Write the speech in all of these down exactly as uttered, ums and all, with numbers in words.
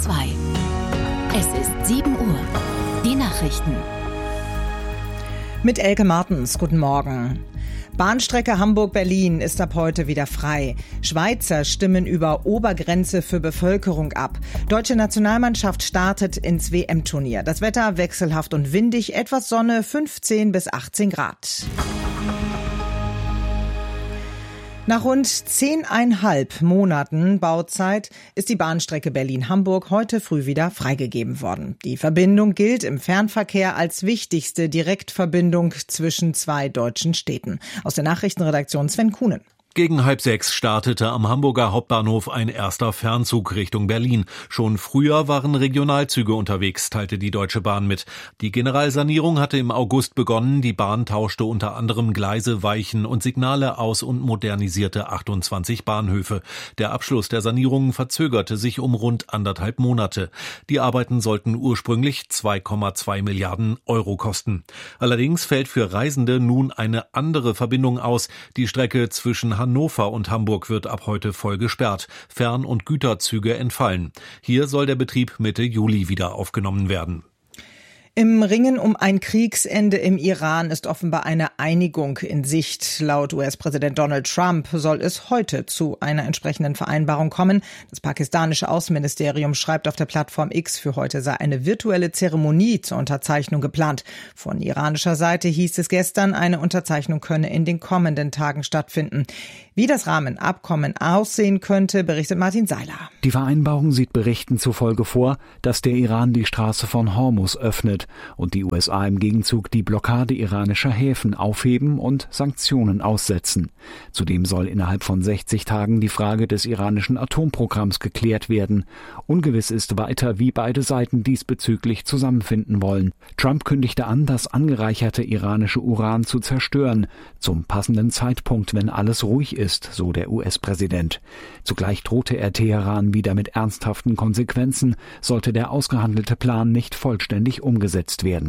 zwei. Es ist sieben Uhr. Die Nachrichten. Mit Elke Martens, guten Morgen. Bahnstrecke Hamburg-Berlin ist ab heute wieder frei. Schweizer stimmen über Obergrenze für Bevölkerung ab. Deutsche Nationalmannschaft startet ins W M-Turnier. Das Wetter wechselhaft und windig, etwas Sonne, fünfzehn bis achtzehn Grad. Nach rund zehneinhalb Monaten Bauzeit ist die Bahnstrecke Berlin-Hamburg heute früh wieder freigegeben worden. Die Verbindung gilt im Fernverkehr als wichtigste Direktverbindung zwischen zwei deutschen Städten. Aus der Nachrichtenredaktion Sven Kuhnen. Gegen halb sechs startete am Hamburger Hauptbahnhof ein erster Fernzug Richtung Berlin. Schon früher waren Regionalzüge unterwegs, teilte die Deutsche Bahn mit. Die Generalsanierung hatte im August begonnen. Die Bahn tauschte unter anderem Gleise, Weichen und Signale aus und modernisierte achtundzwanzig Bahnhöfe. Der Abschluss der Sanierung verzögerte sich um rund anderthalb Monate. Die Arbeiten sollten ursprünglich zwei Komma zwei Milliarden Euro kosten. Allerdings fällt für Reisende nun eine andere Verbindung aus. Die Strecke zwischen Hannover und Hamburg wird ab heute voll gesperrt. Fern- und Güterzüge entfallen. Hier soll der Betrieb Mitte Juli wieder aufgenommen werden. Im Ringen um ein Kriegsende im Iran ist offenbar eine Einigung in Sicht. Laut U S-Präsident Donald Trump soll es heute zu einer entsprechenden Vereinbarung kommen. Das pakistanische Außenministerium schreibt auf der Plattform X, für heute sei eine virtuelle Zeremonie zur Unterzeichnung geplant. Von iranischer Seite hieß es gestern, eine Unterzeichnung könne in den kommenden Tagen stattfinden. Wie das Rahmenabkommen aussehen könnte, berichtet Martin Seiler. Die Vereinbarung sieht Berichten zufolge vor, dass der Iran die Straße von Hormuz öffnet und die U S A im Gegenzug die Blockade iranischer Häfen aufheben und Sanktionen aussetzen. Zudem soll innerhalb von sechzig Tagen die Frage des iranischen Atomprogramms geklärt werden. Ungewiss ist weiter, wie beide Seiten diesbezüglich zusammenfinden wollen. Trump kündigte an, das angereicherte iranische Uran zu zerstören, zum passenden Zeitpunkt, wenn alles ruhig ist. ist, so der U S-Präsident. Zugleich drohte er Teheran wieder mit ernsthaften Konsequenzen, sollte der ausgehandelte Plan nicht vollständig umgesetzt werden.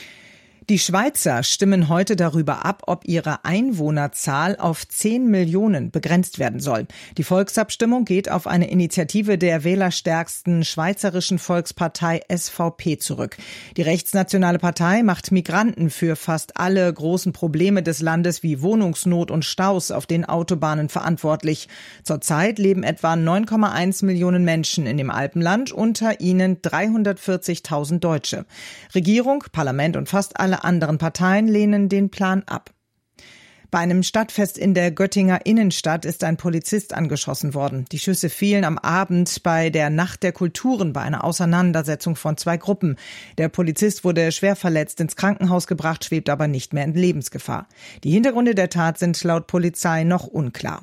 Die Schweizer stimmen heute darüber ab, ob ihre Einwohnerzahl auf zehn Millionen begrenzt werden soll. Die Volksabstimmung geht auf eine Initiative der wählerstärksten Schweizerischen Volkspartei S V P zurück. Die rechtsnationale Partei macht Migranten für fast alle großen Probleme des Landes wie Wohnungsnot und Staus auf den Autobahnen verantwortlich. Zurzeit leben etwa neun Komma eins Millionen Menschen in dem Alpenland, unter ihnen dreihundertvierzigtausend Deutsche. Regierung, Parlament und fast alle anderen Parteien lehnen den Plan ab. Bei einem Stadtfest in der Göttinger Innenstadt ist ein Polizist angeschossen worden. Die Schüsse fielen am Abend bei der Nacht der Kulturen bei einer Auseinandersetzung von zwei Gruppen. Der Polizist wurde schwer verletzt ins Krankenhaus gebracht, schwebt aber nicht mehr in Lebensgefahr. Die Hintergründe der Tat sind laut Polizei noch unklar.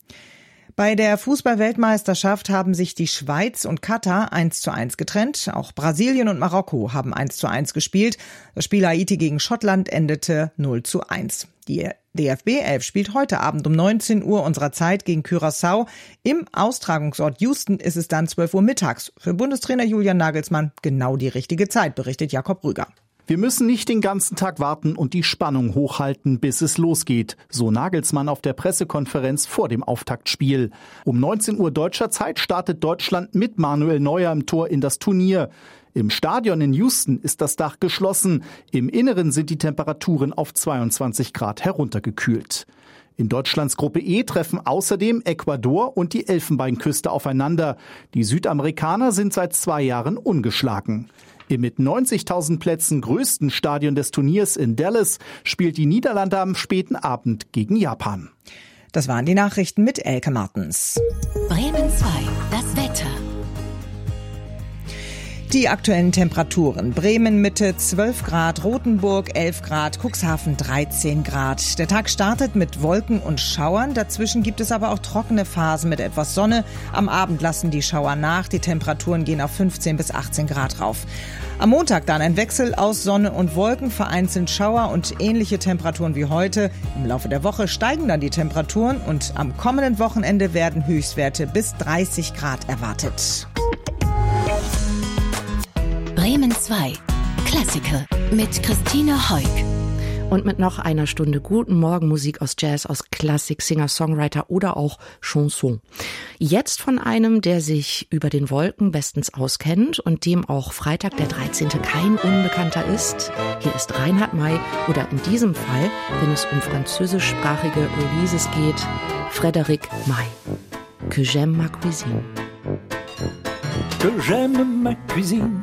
Bei der Fußball-Weltmeisterschaft haben sich die Schweiz und Katar eins zu eins getrennt. Auch Brasilien und Marokko haben eins zu eins gespielt. Das Spiel Haiti gegen Schottland endete null zu eins. Die D F B elf spielt heute Abend um neunzehn Uhr unserer Zeit gegen Curaçao. Im Austragungsort Houston ist es dann zwölf Uhr mittags. Für Bundestrainer Julian Nagelsmann genau die richtige Zeit, berichtet Jakob Rüger. Wir müssen nicht den ganzen Tag warten und die Spannung hochhalten, bis es losgeht, so Nagelsmann auf der Pressekonferenz vor dem Auftaktspiel. Um neunzehn Uhr deutscher Zeit startet Deutschland mit Manuel Neuer im Tor in das Turnier. Im Stadion in Houston ist das Dach geschlossen. Im Inneren sind die Temperaturen auf zweiundzwanzig Grad heruntergekühlt. In Deutschlands Gruppe E treffen außerdem Ecuador und die Elfenbeinküste aufeinander. Die Südamerikaner sind seit zwei Jahren ungeschlagen. Im mit neunzigtausend Plätzen größten Stadion des Turniers in Dallas spielt die Niederlande am späten Abend gegen Japan. Das waren die Nachrichten mit Elke Martens. Bremen zwei, das Wetter. Die aktuellen Temperaturen: Bremen Mitte zwölf Grad, Rothenburg elf Grad, Cuxhaven dreizehn Grad. Der Tag startet mit Wolken und Schauern. Dazwischen gibt es aber auch trockene Phasen mit etwas Sonne. Am Abend lassen die Schauer nach. Die Temperaturen gehen auf fünfzehn bis achtzehn Grad rauf. Am Montag dann ein Wechsel aus Sonne und Wolken, vereinzelt Schauer und ähnliche Temperaturen wie heute. Im Laufe der Woche steigen dann die Temperaturen und am kommenden Wochenende werden Höchstwerte bis dreißig Grad erwartet. Bremen zwei, Klassiker mit Christine Heuk. Und mit noch einer Stunde guten Morgen Musik aus Jazz, aus Klassik, Singer, Songwriter oder auch Chanson. Jetzt von einem, der sich über den Wolken bestens auskennt und dem auch Freitag der dreizehnte kein Unbekannter ist. Hier ist Reinhard May oder in diesem Fall, wenn es um französischsprachige Releases geht, Frédéric May. Que j'aime ma cuisine. Que j'aime ma cuisine,